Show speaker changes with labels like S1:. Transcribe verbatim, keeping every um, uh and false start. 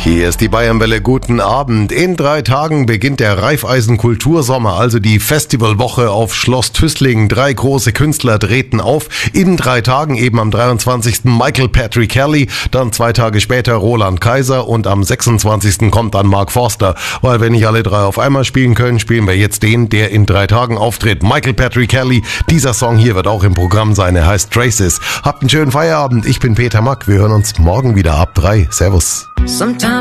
S1: Hier ist die Bayernwelle. Guten Abend. In drei Tagen beginnt der Raiffeisen-Kultursommer, also die Festivalwoche auf Schloss Tüßlingen. Drei große Künstler treten auf. In drei Tagen eben am dreiundzwanzigsten Michael Patrick Kelly, dann zwei Tage später Roland Kaiser und am sechsundzwanzigsten kommt dann Mark Forster. Weil wir nicht alle drei auf einmal spielen können, spielen wir jetzt den, der in drei Tagen auftritt. Michael Patrick Kelly. Dieser Song hier wird auch im Programm sein. Er heißt Traces. Habt einen schönen Feierabend. Ich bin Peter Mack. Wir hören uns morgen wieder ab drei. Servus.
S2: Sometimes